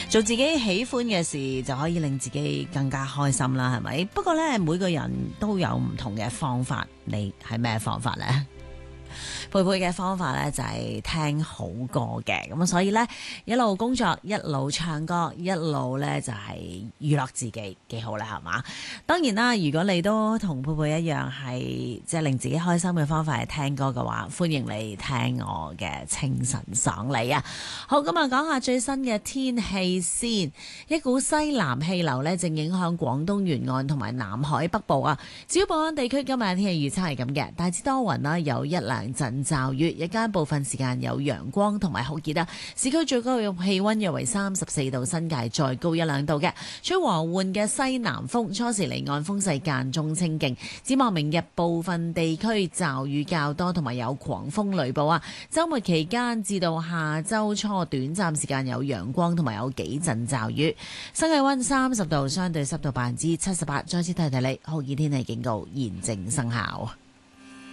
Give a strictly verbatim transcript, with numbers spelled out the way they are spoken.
做自己喜歡嘅事就可以令自己更加開心啦，係咪？不過呢，每個人都有唔同嘅方法，你係咩方法呢？佩佩嘅方法咧就係聽好歌嘅，咁所以咧一路工作一路唱歌，一路咧就係娛樂自己，幾好咧，係嘛？當然啦，如果你都同佩佩一樣係即係令自己開心嘅方法係聽歌嘅話，歡迎你聽我嘅清晨爽利啊！好，咁啊講下最新嘅天氣先，一股西南氣流咧正影響廣東沿岸同埋南海北部啊，主要本港地區今日天氣預測係咁嘅，大致多雲啦，有一兩陣驟雨，日間部分時間有陽光同埋酷熱啊！市區最高嘅氣溫約為三十四度，新界再高一兩度嘅，吹和緩嘅西南風，初時離岸風勢間中清勁。展望明日部分地區驟雨較多，同埋有狂風雷暴啊！週末期間至到下週初，短暫時間有陽光同埋有幾陣驟雨。新氣溫三十度，相對濕度百分之七十八。再次提提你，酷熱天氣警告現正生效。